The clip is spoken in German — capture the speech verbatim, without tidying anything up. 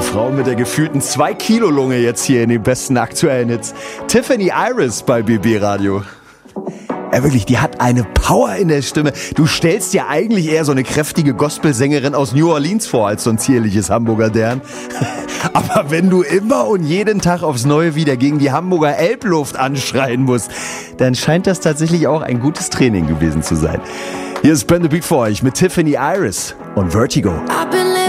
Die Frau mit der gefühlten zwei Kilo Lunge jetzt hier in den besten aktuellen Hits. Tiffany Iris bei B B Radio. Ja, wirklich, die hat eine Power in der Stimme. Du stellst dir eigentlich eher so eine kräftige Gospelsängerin aus New Orleans vor, als so ein zierliches Hamburger Dern. Aber wenn du immer und jeden Tag aufs Neue wieder gegen die Hamburger Elbluft anschreien musst, dann scheint das tatsächlich auch ein gutes Training gewesen zu sein. Hier ist Brand the Beat für euch mit Tiffany Iris und Vertigo.